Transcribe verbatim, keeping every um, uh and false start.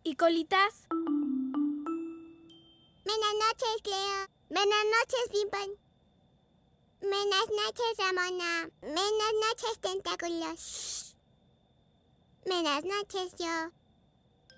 ¿Y Colitas? Buenas noches, Cleo. Buenas noches, Pimpón. Buenas noches, Ramona. Buenas noches, Tentáculos. Buenas noches, yo.